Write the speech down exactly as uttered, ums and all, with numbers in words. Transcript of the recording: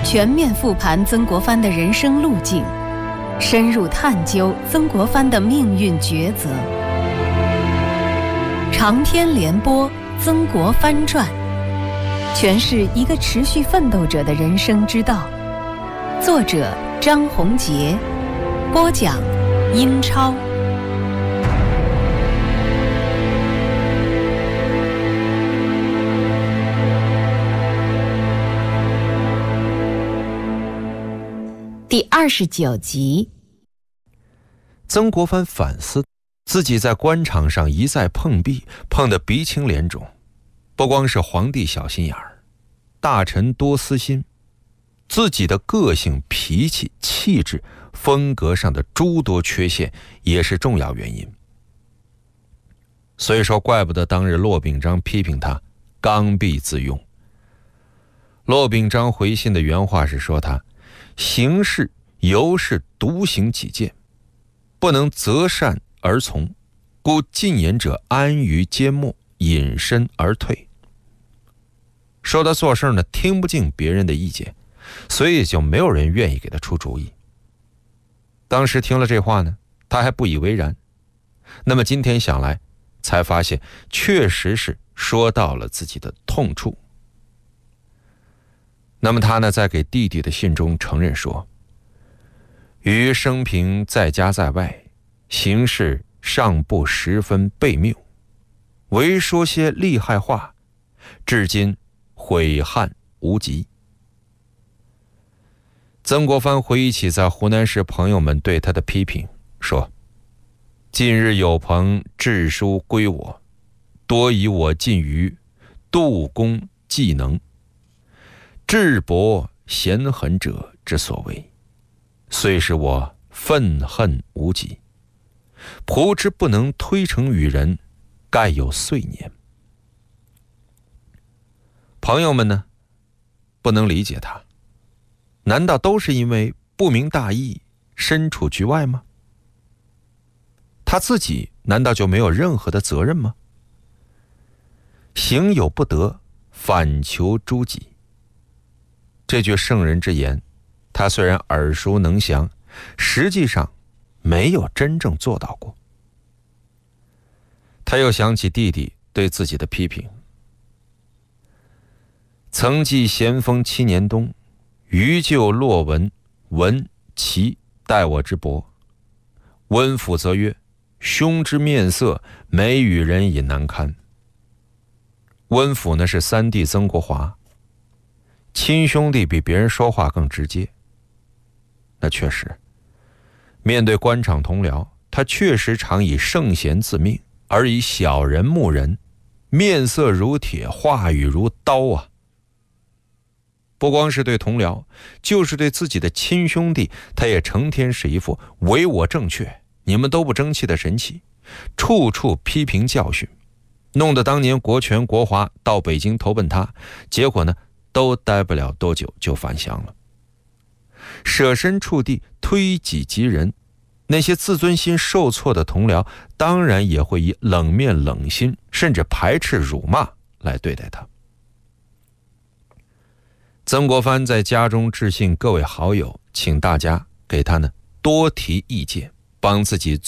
全面复盘曾国藩的人生路径，深入探究曾国藩的命运抉择。长篇连播《曾国藩传》，诠释一个持续奋斗者的人生之道。作者张宏杰，播讲英超。第二十九集。 曾国藩反思自己在官场上一再碰壁，碰得鼻青脸肿。不光是皇帝小心眼儿，大臣多私心，自己的个性、脾气、气质、风格上的诸多缺陷也是重要原因。所以说，怪不得当日骆秉章批评他刚愎自用。骆秉章回信的原话是说他行事尤是独行己见，不能择善而从，故进言者安于缄默，隐身而退。说他做事呢，听不进别人的意见，所以就没有人愿意给他出主意。当时听了这话呢，他还不以为然。那么今天想来，才发现确实是说到了自己的痛处。那么他呢，在给弟弟的信中承认说，于生平在家在外，行事尚不十分备谬，唯说些厉害话，至今悔憾无极。曾国藩回忆起在湖南时朋友们对他的批评，说：近日有朋致书归我，多以我近于度公技能，智博贤狠者之所为，虽使我愤恨无极，仆之不能推诚于人，盖有岁年。朋友们呢，不能理解他，难道都是因为不明大义，身处局外吗？他自己难道就没有任何的责任吗？行有不得，反求诸己。这句圣人之言，他虽然耳熟能详，实际上没有真正做到过。他又想起弟弟对自己的批评：曾记咸丰七年冬，余旧洛文、文、齐待我之薄，温府则曰：兄之面色，每与人也难堪。温府呢是三弟曾国华，亲兄弟比别人说话更直接。那确实，面对官场同僚，他确实常以圣贤自命，而以小人目人，面色如铁，话语如刀啊！不光是对同僚，就是对自己的亲兄弟，他也成天是一副唯我正确，你们都不争气的神气，处处批评教训，弄得当年国权国华到北京投奔他，结果呢都待不了多久就返乡了。舍身处地，推己及人，那些自尊心受挫的同僚当然也会以冷面冷心甚至排斥辱骂来对待他。曾国藩在家中致信各位好友，请大家给他呢多提意见，帮自己